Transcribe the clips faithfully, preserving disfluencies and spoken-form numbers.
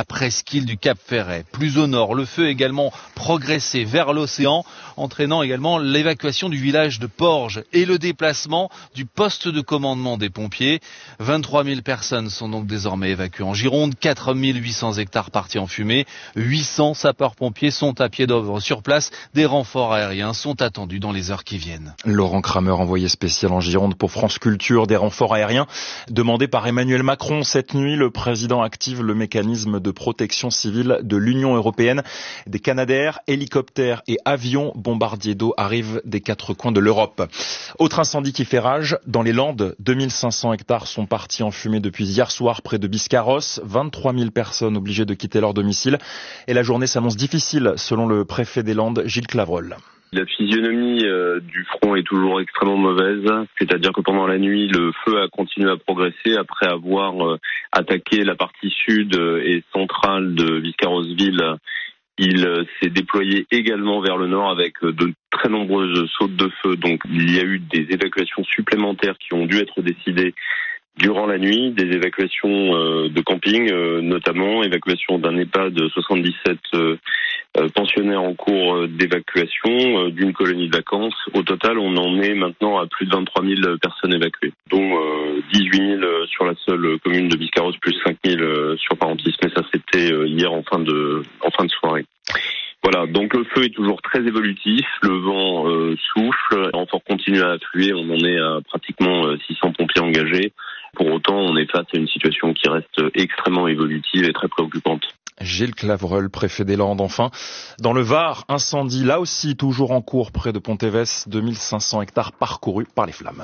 presqu'île du Cap Ferret. Plus au nord, le feu a également progressé vers l'océan, entraînant également l'évacuation du village de Porges et le déplacement du poste de commandement des pompiers. vingt-trois mille personnes sont donc désormais évacuées en Gironde, quatre mille huit cents hectares partis en fumée, huit cents sapeurs-pompiers sont à pied d'œuvre sur place. Des renforts aériens sont attendus dans les heures qui viennent. Laurent Kramer, envoyé spécial en Gironde pour France Culture, des renforts aériens demandés par Emmanuel Macron. Cette nuit, le président active le mécanisme de protection civile de l'Union européenne. Des Canadair, hélicoptères et avions bombardiers d'eau arrivent des quatre coins de l'Europe. Autre incendie qui fait rage, dans les Landes, deux mille cinq cents hectares sont partis en fumée depuis hier soir près de Biscarrosse. vingt-trois mille personnes obligées de quitter leur domicile. Et la journée s'annonce difficile selon le préfet des Landes, Gilles Clavreul. La physionomie euh, du front est toujours extrêmement mauvaise, c'est-à-dire que pendant la nuit, le feu a continué à progresser après avoir euh, attaqué la partie sud et centrale de Biscarrosse-Ville. Il euh, s'est déployé également vers le nord avec euh, de très nombreuses sautes de feu. Donc il y a eu des évacuations supplémentaires qui ont dû être décidées durant la nuit, des évacuations euh, de camping, euh, notamment évacuation d'un EHPAD de soixante-dix-sept euh, Euh, pensionnaires en cours euh, d'évacuation euh, d'une colonie de vacances. Au total, on en est maintenant à plus de vingt-trois mille personnes évacuées, dont euh, dix-huit mille sur la seule commune de Biscarrosse, plus cinq mille euh, sur Parentis, mais ça c'était euh, hier en fin de en fin de soirée. Voilà, donc le feu est toujours très évolutif, le vent euh, souffle, les renforts continuent à affluer, on en est à pratiquement euh, six cents pompiers engagés. Pour autant, on est face à une situation qui reste extrêmement évolutive et très préoccupante. Gilles Clavreul, préfet des Landes. Enfin, dans le Var, incendie là aussi toujours en cours près de Pontévès, deux mille cinq cents hectares parcourus par les flammes.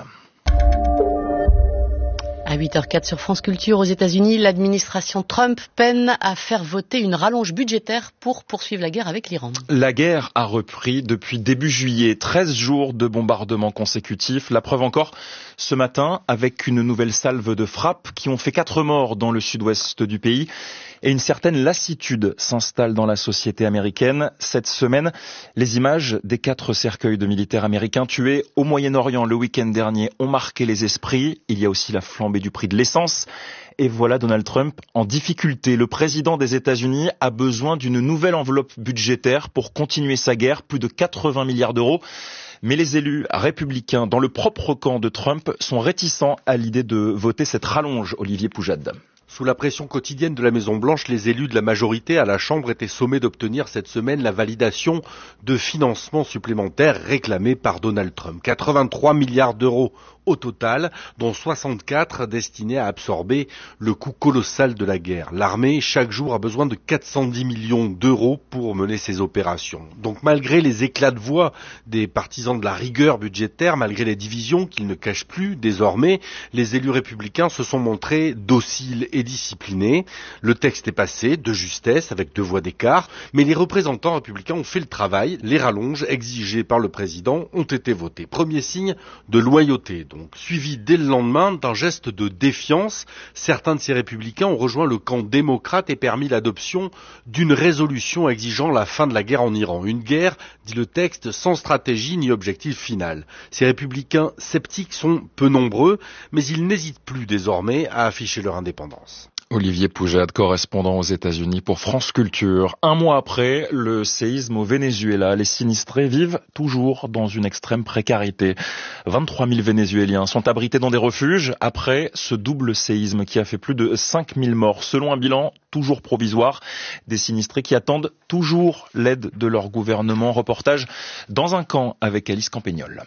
À huit heures quatre sur France Culture, aux États-Unis, l'administration Trump peine à faire voter une rallonge budgétaire pour poursuivre la guerre avec l'Iran. La guerre a repris depuis début juillet, treize jours de bombardements consécutifs. La preuve encore ce matin avec une nouvelle salve de frappes qui ont fait quatre morts dans le sud-ouest du pays. Et une certaine lassitude s'installe dans la société américaine. Cette semaine, les images des quatre cercueils de militaires américains tués au Moyen-Orient le week-end dernier ont marqué les esprits. Il y a aussi la flambée du prix de l'essence. Et voilà Donald Trump en difficulté. Le président des États-Unis a besoin d'une nouvelle enveloppe budgétaire pour continuer sa guerre, plus de quatre-vingts milliards d'euros. Mais les élus républicains dans le propre camp de Trump sont réticents à l'idée de voter cette rallonge, Olivier Poujade. Sous la pression quotidienne de la Maison-Blanche, les élus de la majorité à la Chambre étaient sommés d'obtenir cette semaine la validation de financements supplémentaires réclamés par Donald Trump. quatre-vingt-trois milliards d'euros au total, dont soixante-quatre destinés à absorber le coût colossal de la guerre. L'armée, chaque jour, a besoin de quatre cent dix millions d'euros pour mener ses opérations. Donc malgré les éclats de voix des partisans de la rigueur budgétaire, malgré les divisions qu'ils ne cachent plus désormais, les élus républicains se sont montrés dociles et disciplinés. Le texte est passé de justesse avec deux voix d'écart, mais les représentants républicains ont fait le travail. Les rallonges exigées par le président ont été votées. Premier signe de loyauté, donc, suivi dès le lendemain d'un geste de défiance. Certains de ces républicains ont rejoint le camp démocrate et permis l'adoption d'une résolution exigeant la fin de la guerre en Iran. Une guerre, dit le texte, sans stratégie ni objectif final. Ces républicains sceptiques sont peu nombreux, mais ils n'hésitent plus désormais à afficher leur indépendance. Olivier Poujade, correspondant aux États-Unis pour France Culture. Un mois après le séisme au Venezuela, les sinistrés vivent toujours dans une extrême précarité. vingt-trois mille Vénézuéliens sont abrités dans des refuges après ce double séisme qui a fait plus de cinq mille morts, selon un bilan toujours provisoire. Des sinistrés qui attendent toujours l'aide de leur gouvernement. Reportage dans un camp avec Alice Campagnol.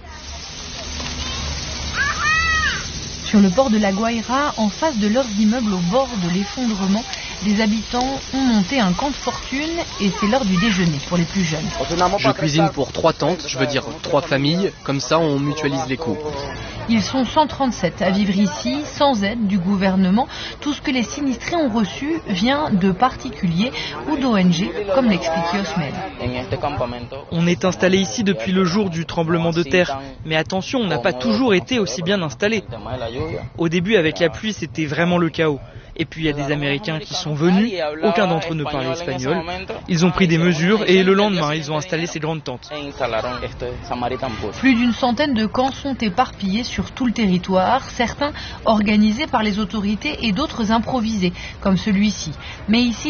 Sur le bord de la Guaira, en face de leurs immeubles au bord de l'effondrement, des habitants ont monté un camp de fortune et c'est l'heure du déjeuner pour les plus jeunes. Je cuisine pour trois tantes, je veux dire trois familles, comme ça on mutualise les coûts. Ils sont cent trente-sept à vivre ici, sans aide du gouvernement. Tout ce que les sinistrés ont reçu vient de particuliers ou d'O N G, comme l'explique Osmed. On est installé ici depuis le jour du tremblement de terre, mais attention, on n'a pas toujours été aussi bien installé. Au début, avec la pluie, c'était vraiment le chaos. Et puis il y a des Américains qui sont venus, aucun d'entre eux ne parlait espagnol. Ils ont pris des mesures et le lendemain, ils ont installé ces grandes tentes. Plus d'une centaine de camps sont éparpillés sur tout le territoire, certains organisés par les autorités et d'autres improvisés, comme celui-ci. Mais ici,